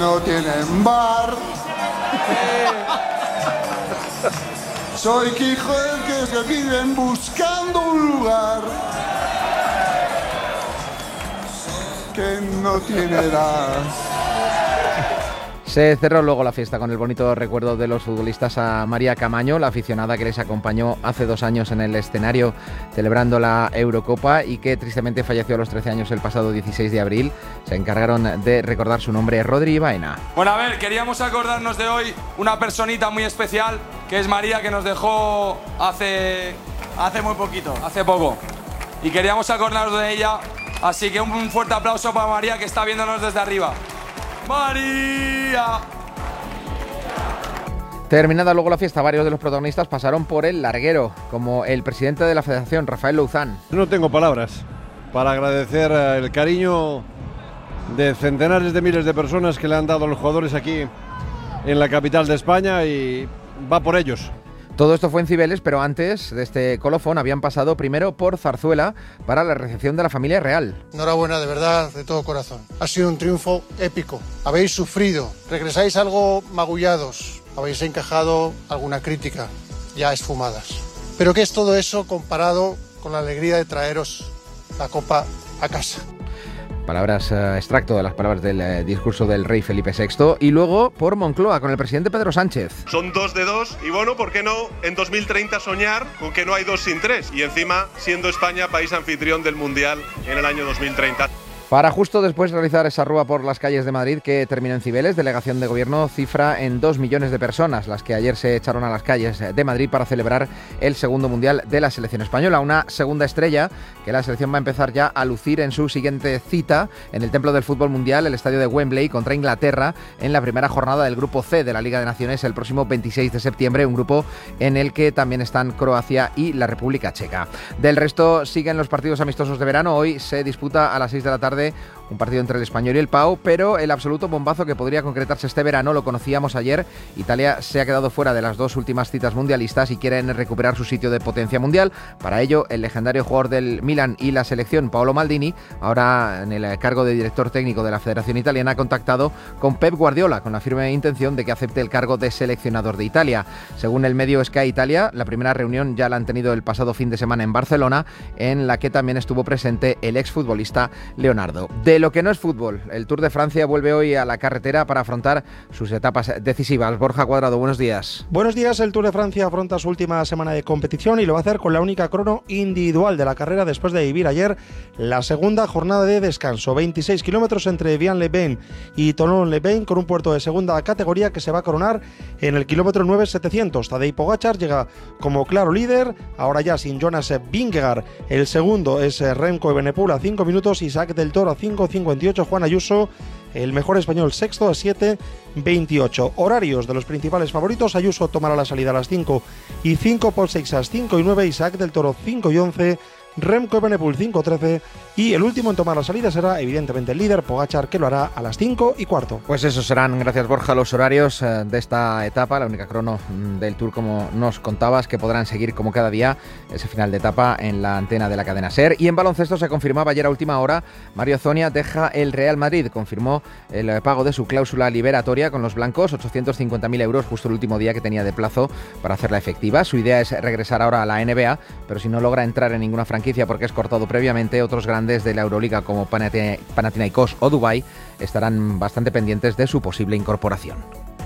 no tienen bar. Soy Quijote que se viven buscando un lugar que no tiene edad. Se cerró luego la fiesta con el bonito recuerdo de los futbolistas a María Camaño, la aficionada que les acompañó hace 2 años en el escenario celebrando la Eurocopa y que tristemente falleció a los 13 años el pasado 16 de abril. Se encargaron de recordar su nombre, Rodri Baena. Bueno, a ver, queríamos acordarnos de hoy una personita muy especial, que es María, que nos dejó hace muy poquito, hace poco. Y queríamos acordarnos de ella, así que un fuerte aplauso para María, que está viéndonos desde arriba. ¡María! Terminada luego la fiesta, varios de los protagonistas pasaron por el larguero, como el presidente de la Federación, Rafael Louzán. No tengo palabras para agradecer el cariño de centenares de miles de personas que le han dado a los jugadores aquí en la capital de España y va por ellos. Todo esto fue en Cibeles, pero antes de este colofón habían pasado primero por Zarzuela para la recepción de la familia real. Enhorabuena, de verdad, de todo corazón. Ha sido un triunfo épico. Habéis sufrido, regresáis algo magullados, habéis encajado alguna crítica ya esfumadas. Pero ¿qué es todo eso comparado con la alegría de traeros la copa a casa? Extracto de las palabras del discurso del rey Felipe VI. Y luego por Moncloa con el presidente Pedro Sánchez. Son 2 de 2 y bueno, ¿por qué no en 2030 soñar con que no hay 2 sin 3? Y encima siendo España país anfitrión del Mundial en el año 2030. Para justo después realizar esa rúa por las calles de Madrid que terminó en Cibeles, delegación de gobierno cifra en 2 millones de personas las que ayer se echaron a las calles de Madrid para celebrar el segundo mundial de la selección española. Una segunda estrella que la selección va a empezar ya a lucir en su siguiente cita en el templo del fútbol mundial, el estadio de Wembley, contra Inglaterra en la primera jornada del grupo C de la Liga de Naciones el próximo 26 de septiembre, un grupo en el que también están Croacia y la República Checa. Del resto siguen los partidos amistosos de verano. Hoy se disputa a las 6 de la tarde un partido entre el Español y el Pau, pero el absoluto bombazo que podría concretarse este verano lo conocíamos ayer. Italia se ha quedado fuera de las 2 últimas citas mundialistas y quieren recuperar su sitio de potencia mundial. Para ello, el legendario jugador del Milan y la selección, Paolo Maldini, ahora en el cargo de director técnico de la Federación Italiana, ha contactado con Pep Guardiola con la firme intención de que acepte el cargo de seleccionador de Italia. Según el medio Sky Italia, la primera reunión ya la han tenido el pasado fin de semana en Barcelona, en la que también estuvo presente el exfutbolista Leonardo. De lo que no es fútbol, el Tour de Francia vuelve hoy a la carretera para afrontar sus etapas decisivas. Borja Cuadrado, buenos días. Buenos días. El Tour de Francia afronta su última semana de competición y lo va a hacer con la única crono individual de la carrera después de vivir ayer la segunda jornada de descanso. 26 kilómetros entre Vian-les-Bains y Thonon-les-Bains, con un puerto de segunda categoría que se va a coronar en el kilómetro 9,700. Tadej Pogačar llega como claro líder, ahora ya sin Jonas Vingegaard. El segundo es Remco Evenepoel a 5 minutos, Isaac del Toro a 5,58, Juan Ayuso, el mejor español, sexto, a 7,28. Horarios de los principales favoritos: Ayuso tomará la salida a las 5:05, Paul Seixas 5:09, Isaac del Toro 5:11, Remco Evenepoel 5:13 y el último en tomar la salida será evidentemente el líder, Pogačar, que lo hará a las 5:15. Pues esos serán, gracias Borja, los horarios de esta etapa, la única crono del Tour, como nos contabas, que podrán seguir como cada día ese final de etapa en la antena de la cadena SER. Y en baloncesto se confirmaba ayer a última hora, Mario Zonia deja el Real Madrid, confirmó el pago de su cláusula liberatoria con los blancos, 850.000 euros, justo el último día que tenía de plazo para hacerla efectiva. Su idea es regresar ahora a la NBA, pero si no logra entrar en ninguna franquicia porque es cortado previamente, otros grandes de la Euroliga como Panathinaikos o Dubái estarán bastante pendientes de su posible incorporación.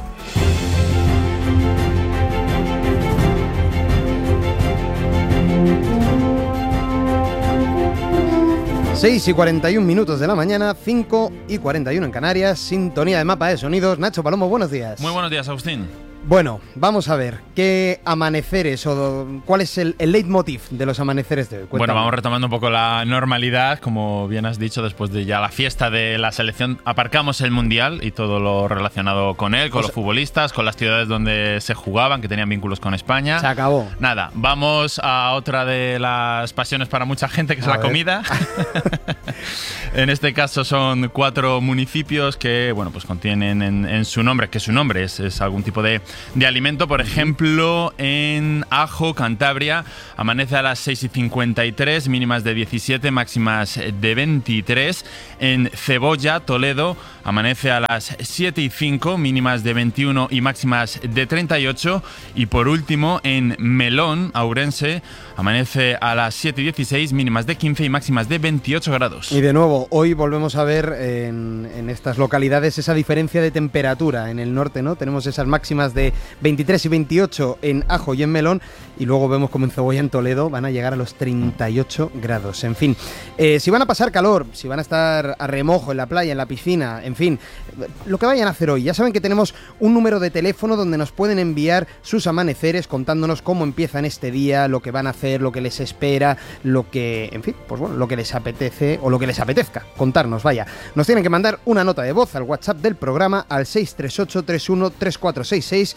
Seis y 41 minutos de la mañana, 5:41 en Canarias, sintonía de Mapa de Sonidos. Nacho Palomo, buenos días. Muy buenos días, Agustín. Bueno, vamos a ver, ¿qué amaneceres o cuál es el leitmotiv de los amaneceres de hoy? Cuéntame. Bueno, vamos retomando un poco la normalidad, como bien has dicho, después de ya la fiesta de la selección, aparcamos el Mundial y todo lo relacionado con él, con los futbolistas, con las ciudades donde se jugaban, que tenían vínculos con España. Se acabó. Nada, vamos a otra de las pasiones para mucha gente, que es la comida. En este caso son 4 municipios que, bueno, pues contienen en su nombre, que su nombre es algún tipo de alimento. Por ejemplo, en Ajo, Cantabria, amanece a las 6:53, mínimas de 17, máximas de 23. En Cebolla, Toledo, amanece a las 7:05, mínimas de 21 y máximas de 38. Y por último, en Melón, Ourense, amanece a las 7:16, mínimas de 15 y máximas de 28 grados. Y de nuevo, hoy volvemos a ver en estas localidades esa diferencia de temperatura. En el norte, ¿no? Tenemos esas máximas de 23 y 28 en Ajo y en Melón, y luego vemos como en Cebolla, en Toledo, van a llegar a los 38 grados. En fin, si van a pasar calor, si van a estar a remojo en la playa, en la piscina, en fin, lo que vayan a hacer hoy. Ya saben que tenemos un número de teléfono donde nos pueden enviar sus amaneceres contándonos cómo empiezan este día, lo que van a hacer, lo que les espera, lo que, en fin, pues bueno, lo que les apetece o lo que les apetezca contarnos, vaya. Nos tienen que mandar una nota de voz al WhatsApp del programa al 638-31-3466,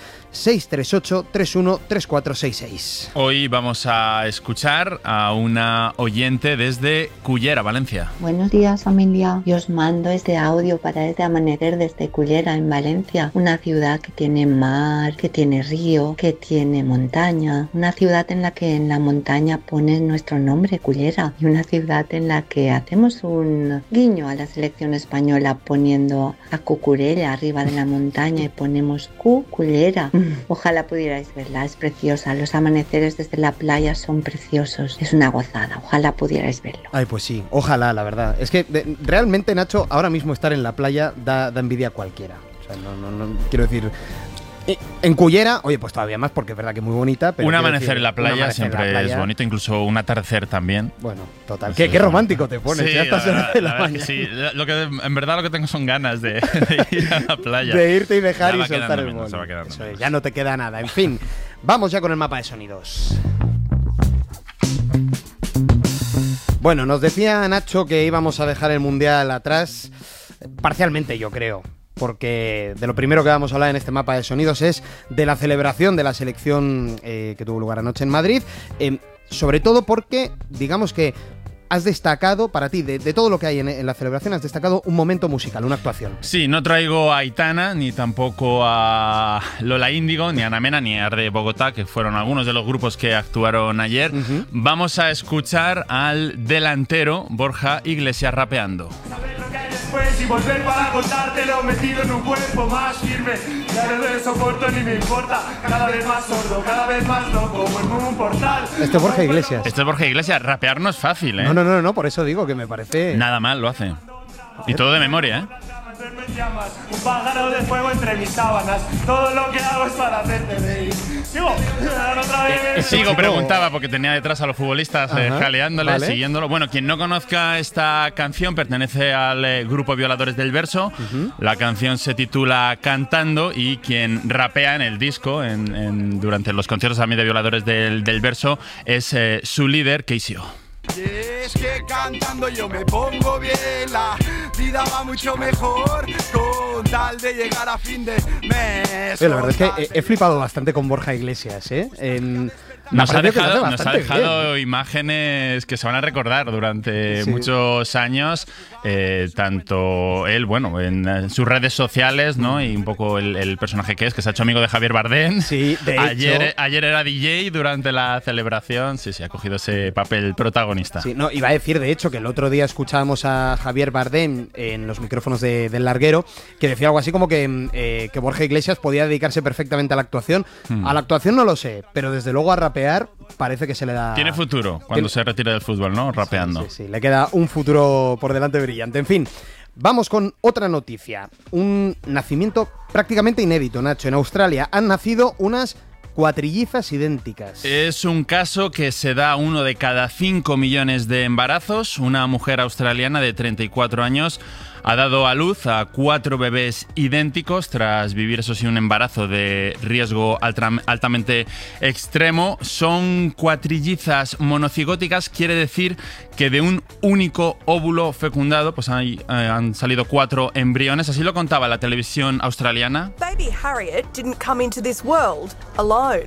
638-31-3466. Hoy vamos a escuchar a una oyente desde Cullera, Valencia. Buenos días, familia. Yo os mando este audio para este amanecer desde Cullera, en Valencia, una ciudad que tiene mar, que tiene río, que tiene montaña, una ciudad en la que en la montaña pone nuestro nombre, Cullera, y una ciudad en la que hacemos un guiño a la selección española poniendo a Cucurella arriba de la montaña y ponemos Cullera. Ojalá pudierais verla, es preciosa. Los amaneceres desde la playa son preciosos, es una gozada, ojalá pudierais verlo. Ay, pues sí, ojalá, la verdad. Es que realmente, Nacho, ahora mismo estar en la playa da envidia a cualquiera. O sea, no quiero decir... En Cullera, oye, pues todavía más, porque es verdad que es muy bonita. Pero un amanecer en la playa siempre es bonito, incluso un atardecer también. Bueno, total. Qué romántico te pones, sí, ya estás en la mañana. Sí, en verdad lo que tengo son ganas de ir a la playa. De irte y dejar y soltar el boli. Eso es, ya no te queda nada. En fin, vamos ya con el mapa de sonidos. Bueno, nos decía Nacho que íbamos a dejar el Mundial atrás, parcialmente yo creo. Porque de lo primero que vamos a hablar en este mapa de sonidos es de la celebración de la selección que tuvo lugar anoche en Madrid, sobre todo porque, digamos que has destacado, para ti, de todo lo que hay en la celebración, has destacado un momento musical, una actuación. Sí, no traigo a Aitana, ni tampoco a Lola Índigo, ni a Ana Mena, ni a Arde Bogotá, que fueron algunos de los grupos que actuaron ayer. Vamos a escuchar al delantero Borja Iglesias rapeando. Y volver para contártelo, metido en un cuerpo más firme. Ya no le soporto ni me importa. Cada vez más sordo, cada vez más loco, como en un portal. Este es Borja Iglesias. Este es Borja Iglesias. Rapear no es fácil, ¿eh? No, por eso digo que me parece... Nada mal lo hace. Y todo de memoria, ¿eh? Un pájaro de fuego entre mis sábanas. Todo lo que hago es para hacerte reír. Sigo, preguntaba, porque tenía detrás a los futbolistas jaleándole, vale, siguiéndolo. Bueno, quien no conozca esta canción pertenece al grupo Violadores del Verso. La canción se titula Cantando, y quien rapea en el disco durante los conciertos también de Violadores del Verso es su líder, KCO. Y es que cantando yo me pongo bien, la vida va mucho mejor con tal de llegar a fin de mes. La verdad es que he flipado bastante con Borja Iglesias, ¿eh? Nos ha dejado imágenes que se van a recordar durante muchos años, tanto él, bueno, en sus redes sociales, ¿no? Y un poco el personaje que se ha hecho amigo de Javier Bardem. Sí, de ayer, hecho. Ayer era DJ durante la celebración, sí, ha cogido ese papel protagonista. Sí, no, iba a decir, de hecho, que el otro día escuchábamos a Javier Bardem en los micrófonos del Larguero, que decía algo así como que Borja Iglesias podía dedicarse perfectamente a la actuación. A la actuación no lo sé, pero desde luego a rapear parece que se le da... Tiene futuro cuando se retire del fútbol, ¿no? Rapeando. Sí, le queda un futuro por delante brillante. En fin, vamos con otra noticia. Un nacimiento prácticamente inédito, Nacho. En Australia han nacido unas cuatrillizas idénticas. Es un caso que se da a 1 de cada 5 millones de embarazos. Una mujer australiana de 34 años ha dado a luz a 4 bebés idénticos tras vivir, eso sí, un embarazo de riesgo altamente extremo. Son cuatrillizas monocigóticas, quiere decir que de un único óvulo fecundado pues han salido 4 embriones. Así lo contaba la televisión australiana. Baby Harriet didn't come into this world alone.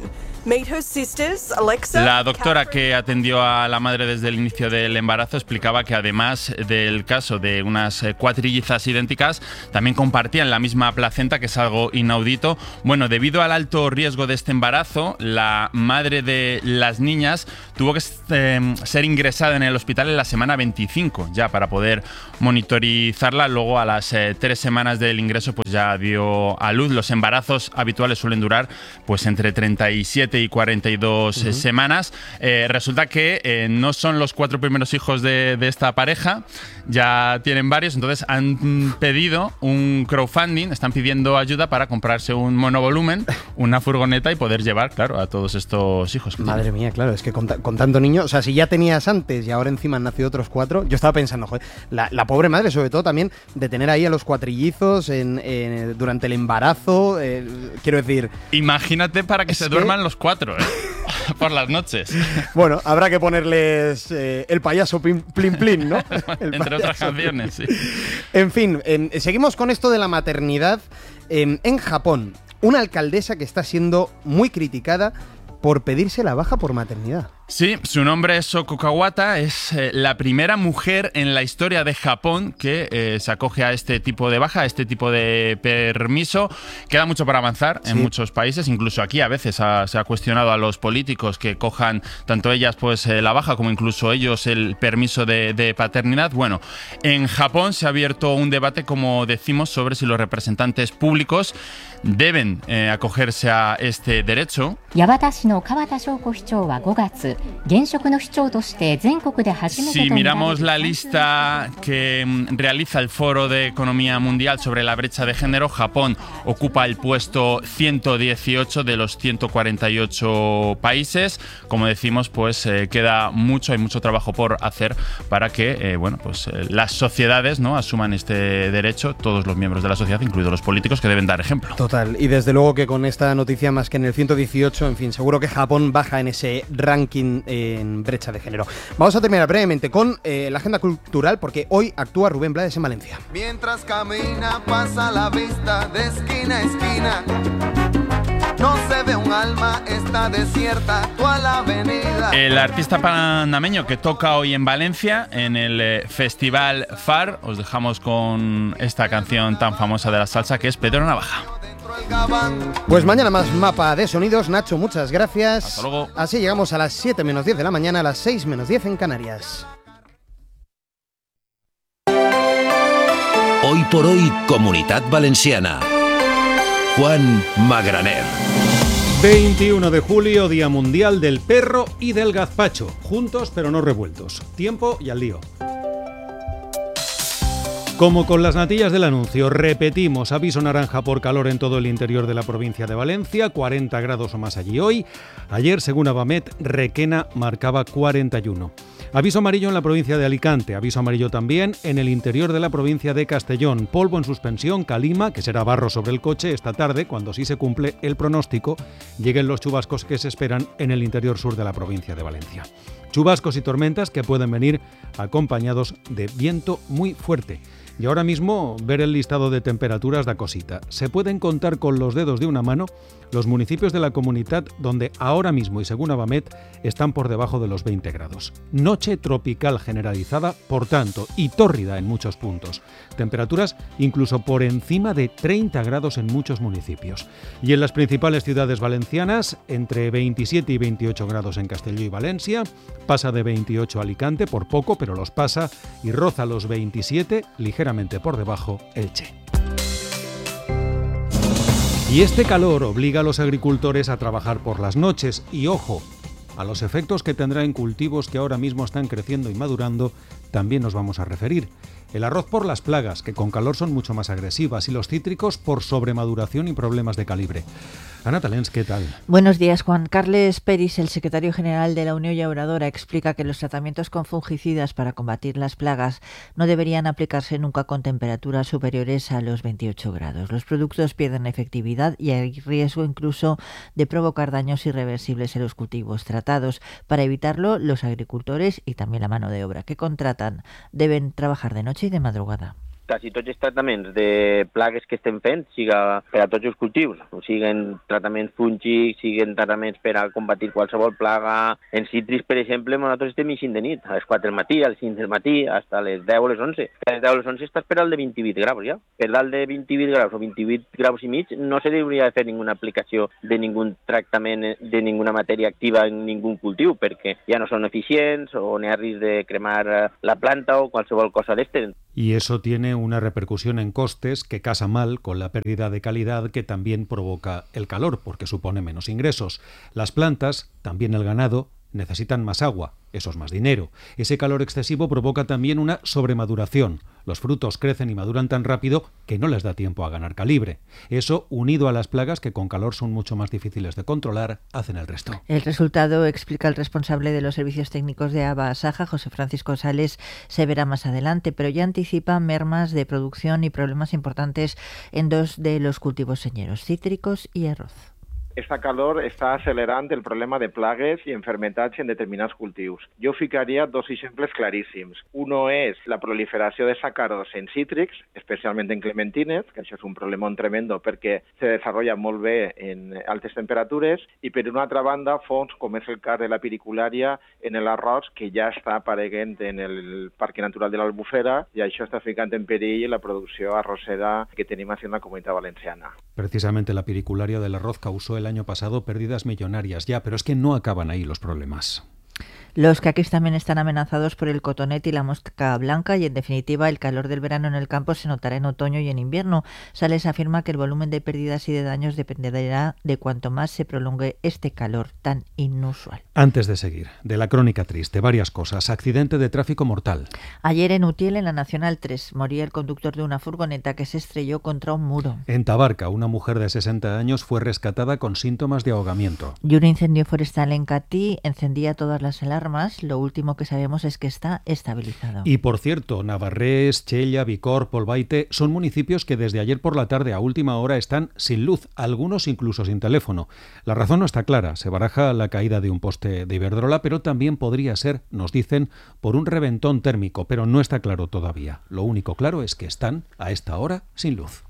La doctora que atendió a la madre desde el inicio del embarazo explicaba que además del caso de unas cuatrillizas idénticas, también compartían la misma placenta, que es algo inaudito. Bueno, debido al alto riesgo de este embarazo, la madre de las niñas tuvo que ser ingresada en el hospital en la semana 25 ya para poder monitorizarla. Luego, a las 3 semanas del ingreso, pues ya dio a luz. Los embarazos habituales suelen durar pues entre 37 y 42 semanas. Resulta que no son los 4 primeros hijos de esta pareja, ya tienen varios, entonces han pedido un crowdfunding, están pidiendo ayuda para comprarse un monovolumen, una furgoneta y poder llevar, claro, a todos estos hijos. Madre mía, claro, es que con tanto niño, o sea, si ya tenías antes y ahora encima han nacido otros 4, yo estaba pensando, joder, la pobre madre, sobre todo también de tener ahí a los cuatrillizos durante el embarazo, quiero decir... Imagínate para que se duerman los 4, por las noches. Bueno, habrá que ponerles el payaso plin plin, ¿no? Entre otras canciones, sí. En fin, seguimos con esto de la maternidad. En Japón, una alcaldesa que está siendo muy criticada por pedirse la baja por maternidad. Sí, su nombre es Shoko Kawata, es la primera mujer en la historia de Japón que se acoge a este tipo de baja, a este tipo de permiso. Queda mucho para avanzar en muchos países, incluso aquí a veces se ha cuestionado a los políticos que cojan tanto ellas pues la baja como incluso ellos el permiso de paternidad. Bueno, en Japón se ha abierto un debate, como decimos, sobre si los representantes públicos deben acogerse a este derecho. Si miramos la lista que realiza el Foro de Economía Mundial sobre la brecha de género, Japón ocupa el puesto 118 de los 148 países. Como decimos, pues queda mucho, hay mucho trabajo por hacer para que las sociedades, ¿no?, asuman este derecho, todos los miembros de la sociedad, incluidos los políticos, que deben dar ejemplo. Total, y desde luego que con esta noticia más que en el 118, en fin, seguro que Japón baja en ese ranking en brecha de género. Vamos a terminar brevemente con la agenda cultural, porque hoy actúa Rubén Blades en Valencia. Mientras camina pasa la vista de esquina a esquina. No se ve un alma, está desierta toda la avenida. El artista panameño que toca hoy en Valencia en el Festival FAR, os dejamos con esta canción tan famosa de la salsa que es Pedro Navaja. Pues mañana más mapa de sonidos. Nacho, muchas gracias. Hasta luego. Así llegamos a las 7 menos 10 de la mañana, a las 6 menos 10 en Canarias. Hoy por hoy, Comunitat Valenciana. Juan Magraner. 21 de julio, Día Mundial del Perro y del Gazpacho. Juntos pero no revueltos. Tiempo y al lío. Como con las natillas del anuncio, repetimos aviso naranja por calor en todo el interior de la provincia de Valencia, 40 grados o más allí hoy. Ayer, según Abamet, Requena marcaba 41. Aviso amarillo en la provincia de Alicante, aviso amarillo también en el interior de la provincia de Castellón. Polvo en suspensión, calima, que será barro sobre el coche esta tarde, cuando sí se cumple el pronóstico, lleguen los chubascos que se esperan en el interior sur de la provincia de Valencia. Chubascos y tormentas que pueden venir acompañados de viento muy fuerte. Y ahora mismo ver el listado de temperaturas da cosita. Se pueden contar con los dedos de una mano los municipios de la comunidad donde ahora mismo, y según Abamet, están por debajo de los 20 grados. Noche tropical generalizada, por tanto, y tórrida en muchos puntos. Temperaturas incluso por encima de 30 grados en muchos municipios. Y en las principales ciudades valencianas, entre 27 y 28 grados en Castelló y Valencia, pasa de 28 a Alicante, por poco, pero los pasa, y roza los 27, ligeramente por debajo, Elche. Y este calor obliga a los agricultores a trabajar por las noches y, ojo, a los efectos que tendrá en cultivos que ahora mismo están creciendo y madurando también nos vamos a referir. El arroz por las plagas, que con calor son mucho más agresivas, y los cítricos por sobremaduración y problemas de calibre. Ana Talens, ¿qué tal? Buenos días, Juan. Carles Peris, el secretario general de la Unión Llauradora, explica que los tratamientos con fungicidas para combatir las plagas no deberían aplicarse nunca con temperaturas superiores a los 28 grados. Los productos pierden efectividad y hay riesgo incluso de provocar daños irreversibles en los cultivos tratados. Para evitarlo, los agricultores y también la mano de obra que contratan deben trabajar de noche y de madrugada. quasi tots els tractaments de plagues que estem fent, siga per a tots els cultius, siguen tractaments fúngics, siguen tractaments per a combatir qualsevol plaga. En cítrics, per exemple, nosaltres estem ixint de nit, a les 4 del matí, a les 5 del matí, fins a les 10 o les 11. A les 10 o les 11 estàs per al de 28 graus, ja. Per dalt de 28 graus o 28 graus i mig no se hauria de fer ninguna aplicació de ningun tractament, de ninguna matèria activa en ningun cultiu, perquè ja no són eficients o n'hi ha risc de cremar la planta o qualsevol cosa d'este. Y eso tiene una repercusión en costes que casa mal con la pérdida de calidad que también provoca el calor, porque supone menos ingresos. Las plantas, también el ganado, necesitan más agua, eso es más dinero. Ese calor excesivo provoca también una sobremaduración. Los frutos crecen y maduran tan rápido que no les da tiempo a ganar calibre. Eso, unido a las plagas que con calor son mucho más difíciles de controlar, hacen el resto. El resultado, explica el responsable de los servicios técnicos de ABA Saja, José Francisco Sales, se verá más adelante, pero ya anticipa mermas de producción y problemas importantes en 2 de los cultivos señeros, cítricos y arroz. Esta calor està acelerant el problema de plagues i enfermetats en determinats cultius. Jo ficaria 2 exemples claríssims. Uno és la proliferació de sàcaros en cítrics, especialment en clementines, que això és un problemón tremendo perquè se desenvolupa molt bé en altes temperatures, i per una altra banda, fonts com és el cas de la piricularia en l'arròs, que ja està apareguent en el Parc Natural de l'Albufera, i això està ficant en perill la producció arrossera que tenim en la Comunitat Valenciana. Precisamente la piricularia del arroz causó el año pasado pérdidas millonarias ya, pero es que no acaban ahí los problemas. Los caquis también están amenazados por el cotonete y la mosca blanca y, en definitiva, el calor del verano en el campo se notará en otoño y en invierno. Sales afirma que el volumen de pérdidas y de daños dependerá de cuanto más se prolongue este calor tan inusual. Antes de seguir, de la crónica triste, varias cosas. Accidente de tráfico mortal. Ayer en Utiel, en la Nacional 3, moría el conductor de una furgoneta que se estrelló contra un muro. En Tabarca, una mujer de 60 años fue rescatada con síntomas de ahogamiento. Y un incendio forestal en Catí encendía todas las alarmas. Lo último que sabemos es que está estabilizado. Y por cierto, Navarrés, Chella, Vicor, Polbaite son municipios que desde ayer por la tarde a última hora están sin luz, algunos incluso sin teléfono. La razón no está clara, se baraja la caída de un poste de Iberdrola, pero también podría ser, nos dicen, por un reventón térmico, pero no está claro todavía. Lo único claro es que están a esta hora sin luz.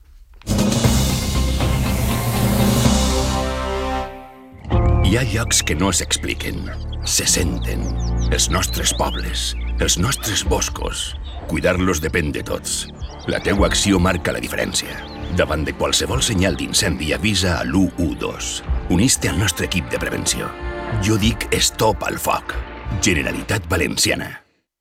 Hi ha llocs que no s'expliquen, se senten. Els nostres pobles, els nostres boscos. Cuidar-los depèn de tots. La teua acció marca la diferència. Davant de qualsevol senyal d'incendi, avisa a l'112. Unís-te al nostre equip de prevenció. Jo dic stop al foc. Generalitat Valenciana.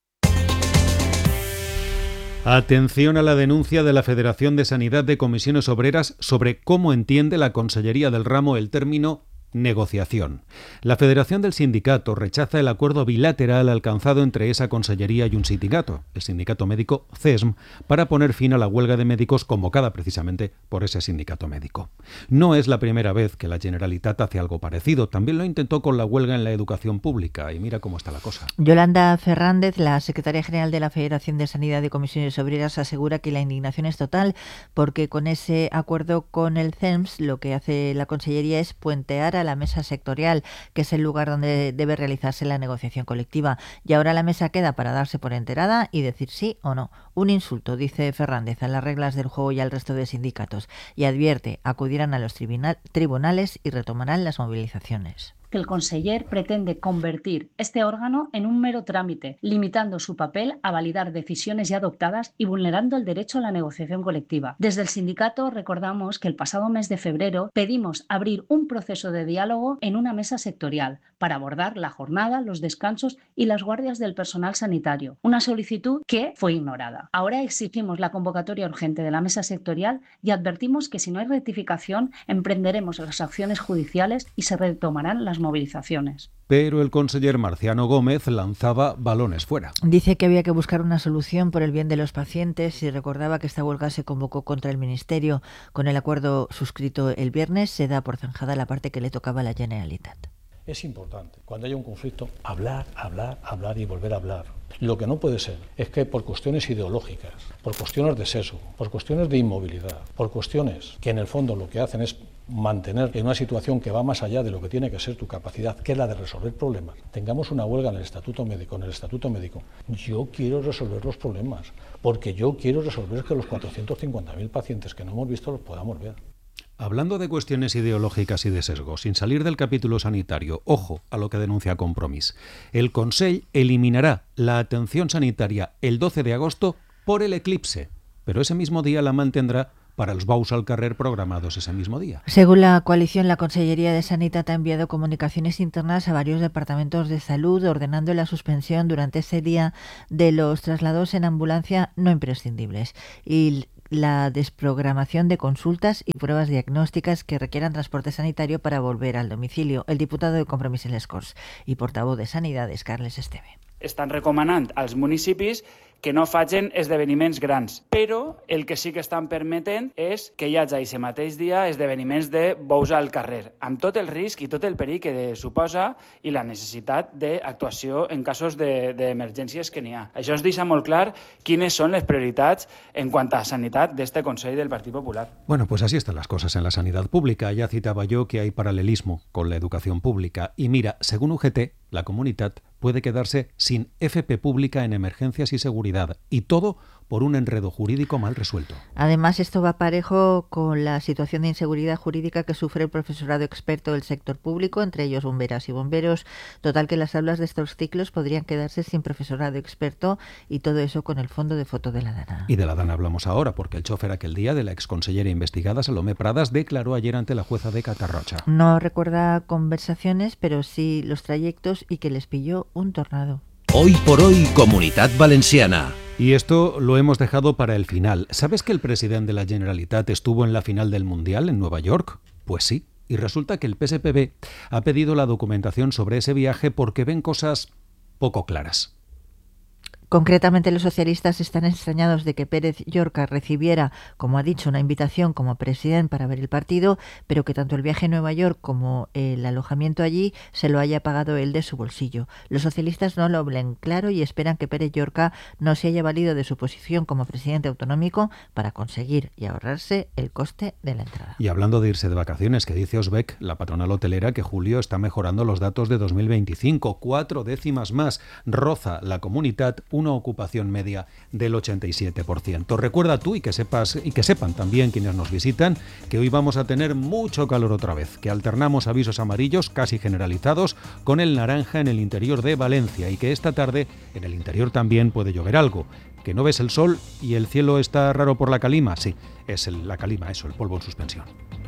Atención a la denuncia de la Federación de Sanidad de Comisiones Obreras sobre cómo entiende la Consellería del Ramo el término negociación. La Federación del Sindicato rechaza el acuerdo bilateral alcanzado entre esa consellería y un sindicato, el sindicato médico CESM, para poner fin a la huelga de médicos convocada precisamente por ese sindicato médico. No es la primera vez que la Generalitat hace algo parecido. También lo intentó con la huelga en la educación pública y mira cómo está la cosa. Yolanda Fernández, la secretaria general de la Federación de Sanidad de Comisiones Obreras, asegura que la indignación es total porque con ese acuerdo con el CESM lo que hace la consellería es puentear a la mesa sectorial, que es el lugar donde debe realizarse la negociación colectiva. Y ahora la mesa queda para darse por enterada y decir sí o no. Un insulto, dice Fernández, a las reglas del juego y al resto de sindicatos. Y advierte, acudirán a los tribunales y retomarán las movilizaciones. Que el conseller pretende convertir este órgano en un mero trámite, limitando su papel a validar decisiones ya adoptadas y vulnerando el derecho a la negociación colectiva. Desde el sindicato recordamos que el pasado mes de febrero pedimos abrir un proceso de diálogo en una mesa sectorial para abordar la jornada, los descansos y las guardias del personal sanitario, una solicitud que fue ignorada. Ahora exigimos la convocatoria urgente de la mesa sectorial y advertimos que si no hay rectificación emprenderemos las acciones judiciales y se retomarán las movilizaciones. Pero el conseller Marciano Gómez lanzaba balones fuera. Dice que había que buscar una solución por el bien de los pacientes y recordaba que esta huelga se convocó contra el Ministerio. Con el acuerdo suscrito el viernes se da por zanjada la parte que le tocaba a la Generalitat. Es importante, cuando haya un conflicto, hablar y volver a hablar. Lo que no puede ser es que por cuestiones ideológicas, por cuestiones de sesgo, por cuestiones de inmovilidad, por cuestiones que en el fondo lo que hacen es mantener en una situación que va más allá de lo que tiene que ser tu capacidad, que es la de resolver problemas. Tengamos una huelga en el Estatuto Médico. Yo quiero resolver los problemas, porque yo quiero resolver que los 450.000 pacientes que no hemos visto los podamos ver. Hablando de cuestiones ideológicas y de sesgos, sin salir del capítulo sanitario, ojo a lo que denuncia Compromís. El Consell eliminará la atención sanitaria el 12 de agosto por el eclipse, pero ese mismo día la mantendrá para los bous al carrer programados ese mismo día. Según la coalición, la Consellería de Sanitat ha enviado comunicaciones internas a varios departamentos de salud ordenando la suspensión durante ese día de los traslados en ambulancia no imprescindibles y la desprogramación de consultas y pruebas diagnósticas que requieran transporte sanitario para volver al domicilio. El diputado de Compromís en les Corts i portaveu de Sanidades, Carles Esteve. Estan recomanant als municipis que no facin esdeveniments grans, però el que sí que estan permetent és que hi hagi aquest mateix dia esdeveniments de bous al carrer, amb tot el risc i tot el perill que suposa i la necessitat d'actuació en casos d'emergències que n'hi ha. Això ens deixa molt clar quines són les prioritats en quant a sanitat d'este Consell del Partit Popular. Bueno, pues así están las cosas en la sanidad pública. Ya citaba yo que hay paralelismo con la educación pública. Y mira, según UGT, la Comunitat puede quedarse sin FP pública en emergencias y seguridad, y todo por un enredo jurídico mal resuelto. Además, esto va parejo con la situación de inseguridad jurídica que sufre el profesorado experto del sector público, entre ellos bomberas y bomberos. Total que las aulas de estos ciclos podrían quedarse sin profesorado experto, y todo eso con el fondo de foto de la Dana. Y de la Dana hablamos ahora, porque el chofer aquel día de la exconsellera investigada, Salomé Pradas, declaró ayer ante la jueza de Catarrocha. No recuerda conversaciones, pero sí los trayectos y que les pilló un tornado. Hoy por hoy, Comunitat Valenciana. Y esto lo hemos dejado para el final. ¿Sabes que el presidente de la Generalitat estuvo en la final del Mundial en Nueva York? Pues sí, y resulta que el PSPB ha pedido la documentación sobre ese viaje porque ven cosas poco claras. Concretamente, los socialistas están extrañados de que Pérez Llorca recibiera, como ha dicho, una invitación como presidente para ver el partido, pero que tanto el viaje a Nueva York como el alojamiento allí se lo haya pagado él de su bolsillo. Los socialistas no lo ven claro y esperan que Pérez Llorca no se haya valido de su posición como presidente autonómico para conseguir y ahorrarse el coste de la entrada. Y hablando de irse de vacaciones, que dice Osbec, la patronal hotelera, que julio está mejorando los datos de 2025, 4 décimas más. Roza la Comunitat una ocupación media del 87%. Recuerda tú y que sepan también quienes nos visitan que hoy vamos a tener mucho calor otra vez, que alternamos avisos amarillos casi generalizados con el naranja en el interior de Valencia y que esta tarde en el interior también puede llover algo. ¿Que no ves el sol y el cielo está raro por la calima? Sí, es la calima, eso, el polvo en suspensión.